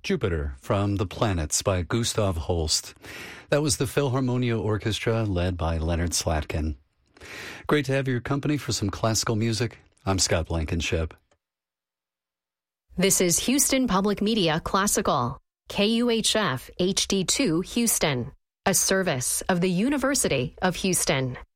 Jupiter from The Planets by Gustav Holst. That was the Philharmonia Orchestra led by Leonard Slatkin. Great to have your company for some classical music. I'm Scott Blankenship. This is Houston Public Media Classical, KUHF HD2 Houston, a service of the University of Houston.